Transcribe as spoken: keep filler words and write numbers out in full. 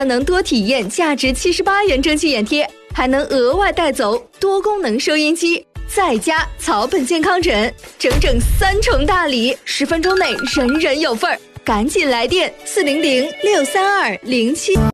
能多体验价值七十八元蒸汽眼贴，还能额外带走多功能收音机，再加草本健康枕，整整三重大礼，十分钟内人人有份儿，赶紧来电四零零六三二零七。